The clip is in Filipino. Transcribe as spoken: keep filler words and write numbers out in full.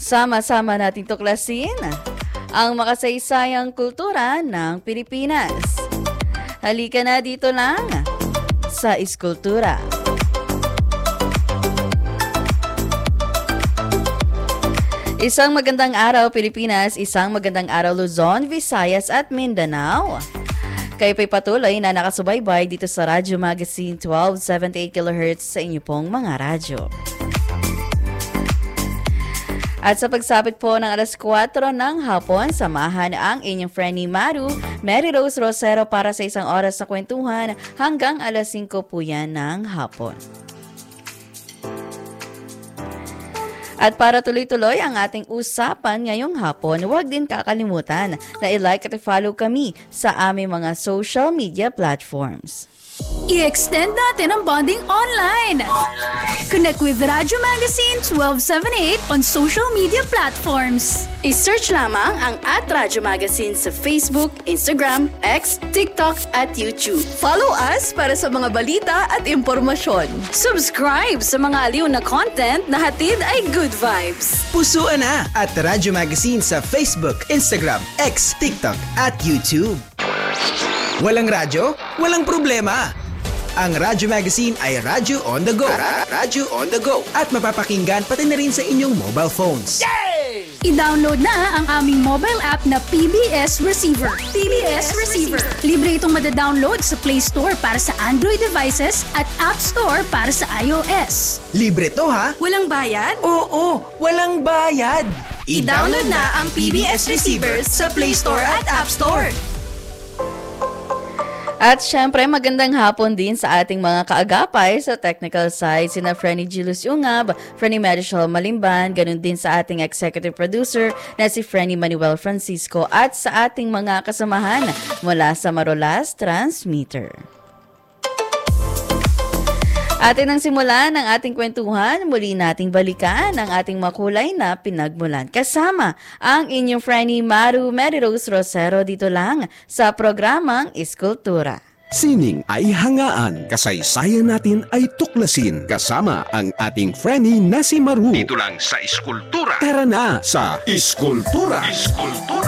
Sama-sama nating tuklasin ang makasaysayang kultura ng Pilipinas. Halika na dito lang sa Iskultura. Isang magandang araw Pilipinas, isang magandang araw Luzon, Visayas at Mindanao. Kayo po'y patuloy na nakasubaybay dito sa Radyo Magazine twelve seventy-eight kilohertz sa inyo pong mga radyo. At sa pagsapit po ng alas kwatro ng hapon, samahan ang inyong friendly Maru, Mary Rose Rosero para sa isang oras na kwentuhan hanggang alas singko po yan ng hapon. At para tuloy-tuloy ang ating usapan ngayong hapon, huwag din kakalimutan na i-like at i-follow kami sa aming mga social media platforms. I-extend natin ang bonding online. Connect with Radyo Magazine twelve seventy-eight on social media platforms. I-search lamang ang at Radyo Magazine sa Facebook, Instagram, X, TikTok at YouTube. Follow us para sa mga balita at impormasyon. Subscribe sa mga aliw na content na hatid ay good vibes. Pusuan na at Radyo Magazine sa Facebook, Instagram, X, TikTok at YouTube. Walang radyo? Walang problema! Ang Radyo Magazine ay radyo on the go. Radyo on the go. At mapapakinggan pati na rin sa inyong mobile phones. Yay! I-download na ang aming mobile app na P B S Receiver. P B S Receiver. Libre itong madadownload sa Play Store para sa Android devices at App Store para sa iOS. Libre to ha? Walang bayad? Oo, walang bayad! I-download na ang P B S Receiver sa Play Store at App Store. At syempre, magandang hapon din sa ating mga kaagapay sa technical side, sina Frenny Gilus Ungab, Frenny Marichal Malimban, ganun din sa ating executive producer na si Frenny Manuel Francisco at sa ating mga kasamahan mula sa Marolas Transmitter. Atin ang simulan ng ating kwentuhan, muli nating balikan ang ating makulay na pinagmulan. Kasama ang inyong friendly Maru Mary Rose Rosero dito lang sa programang Iskultura. Sining ay hangaan, kasaysayan natin ay tuklasin. Kasama ang ating friendly na si Maru. Dito lang sa Iskultura. Tara na sa Iskultura. Iskultura.